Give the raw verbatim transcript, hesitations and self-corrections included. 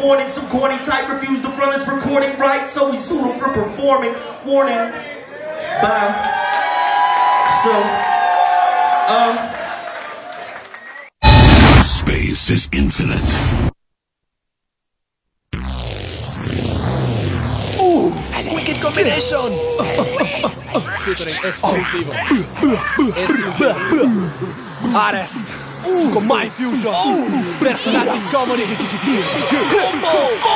morning. Some corny type refused to front his recording right, so we sued him for performing. Warning. Bye. So, um. Space is infinite. Ooh, wicked combination. Featuring exclusive. Exclusive. Ares. Con My Fusion. Personaggi scomodi. Combo.